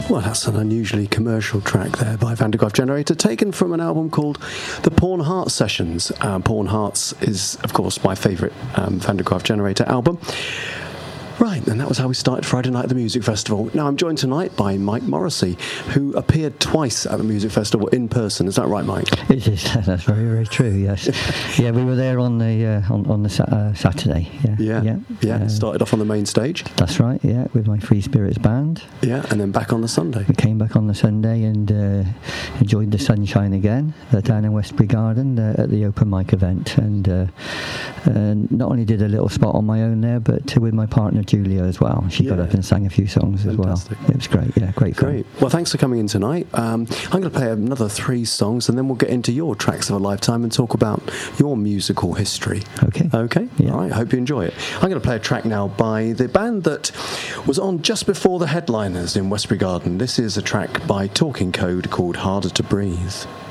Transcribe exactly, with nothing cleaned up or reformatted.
Well, that's an unusually commercial track there by Van de Graaff Generator, taken from an album called The Pawn Hearts Sessions. Uh, Pawn Hearts is, of course, my favourite um, Van de Graaff Generator album. Right, and that was how we started Friday Night at the Music Festival. Now, I'm joined tonight by Mike Morrissey, who appeared twice at the Music Festival in person. Is that right, Mike? It is. That's very, very true, yes. Yeah, we were there on the uh, on, on the sa- uh, Saturday. Yeah, yeah. Yeah, yeah. Uh, started off on the main stage. That's right, yeah, with my Free Spirits band. Yeah, and then back on the Sunday. We came back on the Sunday and uh, enjoyed the sunshine again uh, down in Westbury Garden uh, at the open mic event. And uh, uh, not only did a little spot on my own there, but uh, with my partner Julia as well. She yeah. got up and sang a few songs Fantastic. as well. It was great, yeah, great fun. Great. Well, thanks for coming in tonight. Um, I'm going to play another three songs and then we'll get into your tracks of a lifetime and talk about your musical history. Okay. Okay? Yeah. All right, I hope you enjoy it. I'm going to play a track now by the band that was on just before the headliners in Westbury Garden. This is a track by Talking Code called Harder to Breathe.